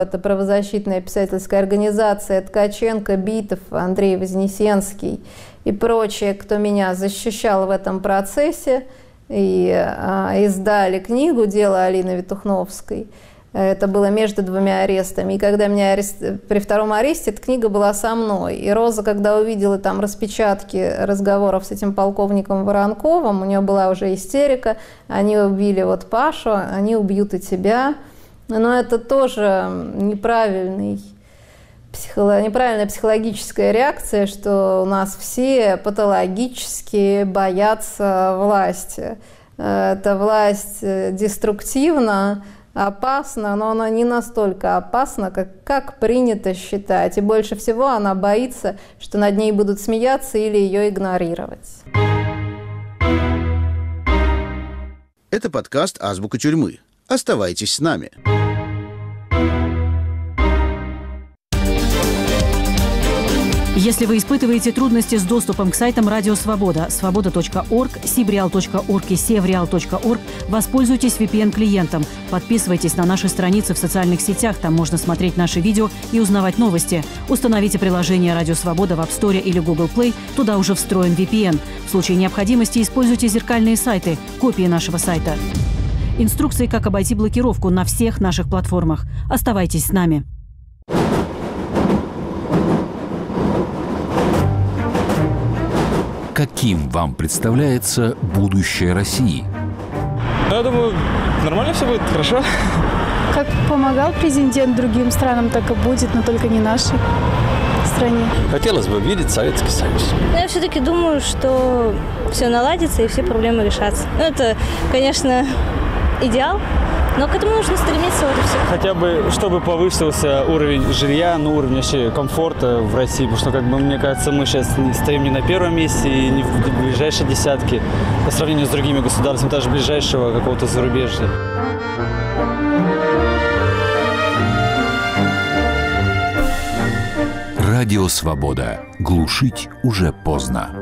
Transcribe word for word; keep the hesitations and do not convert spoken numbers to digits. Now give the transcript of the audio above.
Это правозащитная писательская организация Ткаченко, Битов, Андрей Вознесенский и прочие, кто меня защищал в этом процессе. И а, издали книгу «Дело Алины Витухновской». Это было между двумя арестами. И когда меня арест... при втором аресте эта книга была со мной. И Роза, когда увидела там распечатки разговоров с этим полковником Воронковым, у нее была уже истерика. Они убили вот Пашу, они убьют и тебя. Но это тоже неправильный, психолог... неправильная психологическая реакция, что у нас все патологически боятся власти. Эта власть деструктивна, опасна, но она не настолько опасна, как, как принято считать. И больше всего она боится, что над ней будут смеяться или ее игнорировать. Это подкаст «Азбука тюрьмы». Оставайтесь с нами. Если вы испытываете трудности с доступом к сайтам Радио Свобода, свобода точка орг, сибреал точка орг и севреал точка орг, воспользуйтесь ви пи эн-клиентом. Подписывайтесь на наши страницы в социальных сетях, там можно смотреть наши видео и узнавать новости. Установите приложение Радио Свобода в App Store или Google Play, туда уже встроен ви пи эн. В случае необходимости используйте зеркальные сайты, копии нашего сайта. Инструкции, как обойти блокировку на всех наших платформах. Оставайтесь с нами. Каким вам представляется будущее России? Я думаю, нормально все будет, хорошо. Как помогал президент другим странам, так и будет, но только не нашей стране. Хотелось бы видеть Советский Союз. Я все-таки думаю, что все наладится и все проблемы решатся. Ну, это, конечно, идеал, но к этому нужно стремиться, вот и все. Хотя бы, чтобы повысился уровень жилья, ну, уровень вообще комфорта в России, потому что, как бы, мне кажется, мы сейчас стоим не на первом месте и не в ближайшей десятке по сравнению с другими государствами, даже ближайшего какого-то зарубежья. Радио Свобода. Глушить уже поздно.